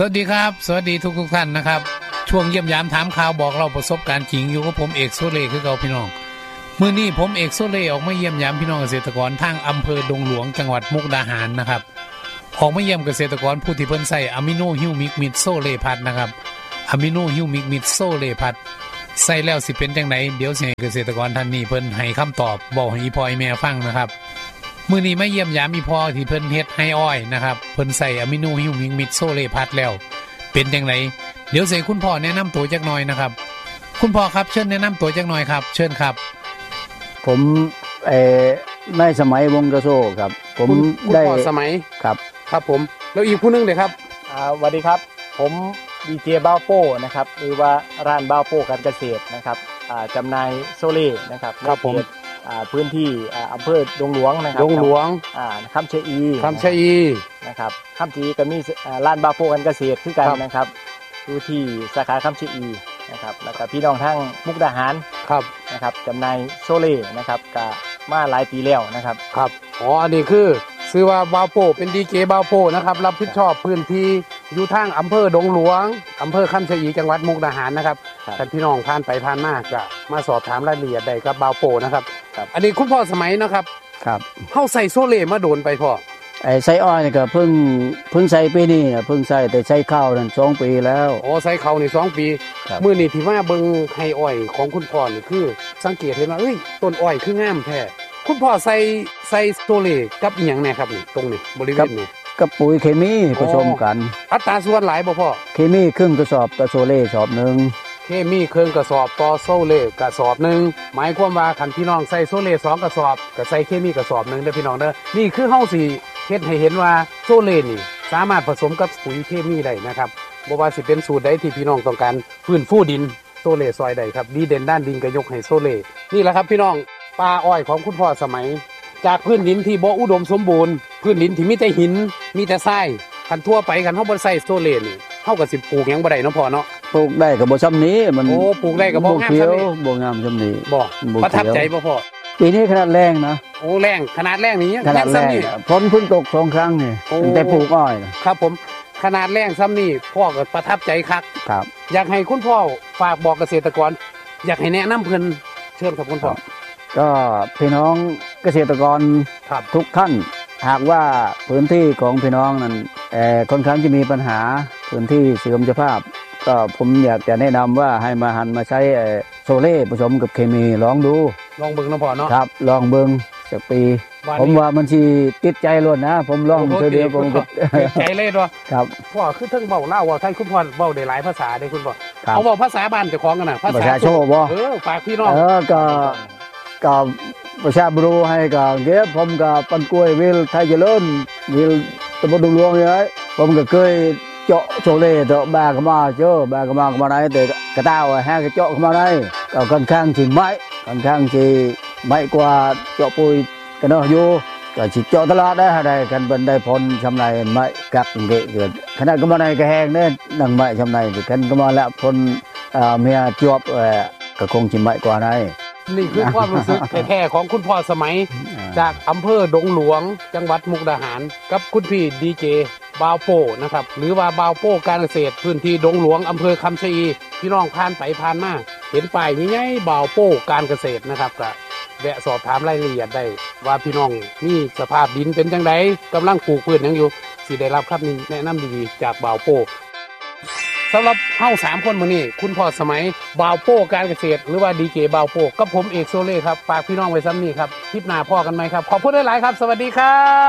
วัสดีครับสวัสดีทุกท่านนะครับช่วงเยี่ยมยามถามข่าวบอกเราประสบการณ์จริงอยู่กับผมเอกโซเล่คือเก่าพี่น้องมื้อนี้ผมเอกโซเล่ออกมาเยี่ยมยามพี่น้องเกษตรกรทางอำเภอดงหลวงจังหวัดมุกดาหารนะครับออกมาเยี่ยมเกษตรกรผู้ที่เพิ่นใส่อะมิโนฮิวมิกมิดโซเล่พัดนะครับอะมิโนฮิวมิกมิดโซเล่พัดใส่แล้วสิเป็นจังไดเดี๋ยวสิให้เกษตรกรท่านนี้เพิ่นให้คำตอบบอกให้อีพ่อแม่ฟังนะครับมื้อนี้มาเยี่ยมยามอีพ่อที่เพิ่นเฮ็ดให้อ้อยนะครับเพิ่นใส่อะมิโนฮิวมิกมิดโซเล่พัดแล้วเป็นจังไดเดี๋ยวเสกคุณพ่อแนะนำตัวจักหน่อยนะครับคุณพ่อครับเชิญแนะนำตัวจักหน่อยครับเชิญครับผมในสมัยวงกระโซครับผมได้พ่อสมัยครับครับผมแล้วอีกผู้นึงเลยครับสวัสดีครับผมดีเจบ้าโป้นะครับหรือว่าร้านบ้าโป้การเกษตรนะครับจำหน่ายโซเล่นะครับครับผมพื้นที่อำเภอดงหลวงนะครับดงหลวงคำชะอีนะครับคำชะอีก็มีร้านบ้าโป้การเกษตรคือกันนะครับอยู่ที่สาขาคำชะอีนะครับแล้วก็พี่น้องทั้งมุกดาหารครับนะครับจำหน่ายโซเล่นะครับก็มาหลายปีแล้วนะครับครับอันนี้คือชื่อว่าบ้าโป้เป็นดีเจบ้าโป้นะครับรับผิดชอบพื้นที่อยู่ทางอำเภอดงหลวงอำเภอคำชะอีจังหวัดมุกดาหารนะครับท่านพี่น้องผ่านไปผ่านมาก็มาสอบถามรายละเอียดได้กับบ้าโป้นะครับอันนี้คุณพ่อสมัยนะครับครับเฮาใส่โซเล่มาโดนไปพ่อใส่อ้อยนี่ก็เพิ่งใส่ปีนี้เพิ่งใส่แต่ใส่ข้าวนั่น2 ปีแล้วใส่ข้าวนี่2 ปีมื้อนี้ที่มาเบิ่งให้อ้อยของคุณพ่อนี่คือสังเกตเห็นว่าต้นอ้อยคืองามแท้คุณพ่อใส่โซเล่กับอีหยังแน่ครับนี่ตรงนี้บริเวณนี้กับปุ๋ยเคมีผสมกันอัตราส่วนหลายบ่พ่อเคมีครึ่งกระสอบต่อโซเล่สอบนึงเคมีครึ่งกระสอบต่อโซเล่กระสอบนึงหมายความว่าคันพี่น้องใส่โซเล่2กระสอบก็ใส่เคมีกระสอบนึงเด้อพี่น้องเด้อนี่คือเฮาสิเฮ็ดให้เห็นว่าโซเล่นี่สามารถผสมกับปุ๋ยเคมีได้นะครับบ่ว่าสิเป็นสูตรใดที่พี่น้องต้องการฟื้นฟูดินโซเล่ซอยได้ครับดีเด่นด้านดินก็ยกให้โซเล่นี่แหละครับพี่น้องป่าอ้อยของคุณพ่อสมัยจากพื้นดินที่บ่อุดมสมบูรณ์พื้นดินที่มีแต่หินมีแต่ทรายคันทั่วไปคันเฮาบ่ใส่โซเล่นี่เฮาก็สิปลูกหยังบ่ได้เนาะพ่อเนาะปลูกได้ก็บ่ซ้ำนี้มันปลูกได้ก็บ่งามซ้ำนี้บ่งามซ้ำนี้ประทับใจบ่พ่อปีนี้ขนาดแรงนะแรงขนาดแรงนี่ขนาดแรงฝนเพิ่งตก2 ครั้งนี่แต่ปลูกอ้อยครับผมขนาดแรงซ้ำนี่พ่อก็ประทับใจคักครับอยากให้คุณพ่อฝากบอกเกษตรกรอยากให้แนะนำเพิ่นเชิญครับคุณพ่อก็พี่น้องเกษตรกรทุกท่านหากว่าพื้นที่ของพี่น้องนั้นค่อนข้างจะมีปัญหาพื้นที่เสื่อมสภาพก็ผมอยากจะแนะนำว่าให้มาหันมาใช้โซเล่ผสมกับเคมีลองดูลองเบิ่งนะพ่อเนาะครับลองเบิ่งสักปีผมว่ามันสิติดใจล้วนนะผมลองเดียวผมก็ติดใจเลยตัวครับพ่อคือเทิงเว้าลาวเว้าไทยคุณพ่อเว้าได้หลายภาษาได้คุณพ่อเอาเว้าภาษาบ้านเจ้าของกันน่ะภาษาโชว์บ่ฝากพี่น้องก็ประชาบรูให้ก็เก็บผมก็ปันกล้วยวิลไทยเจริญวิลตำบลดงหลวงนี่ผมก็เคยเจาะโซเล่เจาะบาเข้ามาเจอบ้าเข้ามาได้แต่กระต้าวแห้งเจาะเข้ามาได้ก็ค่อนข้างสิไม่ค่อนข้างสิไม่กว่าเจาะปุ๋ยกันเนาะอยู่ก็สิเจาะตลอดได้กันเป็นได้ผลชำนาญไม่กักเกิดขนาดก็มาในก็แห้งเนี่ยดังไม่ชำนาญกันก็มาแล้วผลเมียจวบก็คงสิไม่กว่าได้นี่คือความรู้สึกแท้ๆของคุณพ่อสมัยจากอำเภอดงหลวงจังหวัดมุกดาหารกับคุณพี่ดีเจบ้าโป้นะครับหรือว่าบ้าโป้การเกษตรพื้นที่ดงหลวงอำเภอคำชะอีพี่น้องผ่านไปผ่านมาเห็นป้ายใหญ่ๆบ้าโป้การเกษตรนะครับก็แวะสอบถามรายละเอียดได้ว่าพี่น้องมีสภาพดินเป็นจังไดกำลังปลูกพืชหยังอยู่สิได้รับคำแนะนำดีๆจากบ้าโป้สำหรับเฮา3 คนมื้อนี้คุณพ่อสมัยบ่าวโป้การเกษตรหรือว่าดีเจบ่าวโป้กับผมเอกโซเล่ครับฝากพี่น้องไว้ซ้ำนี้ครับคลิปหน้าพ่อกันไหมครับขอบคุณหลายๆครับสวัสดีครับ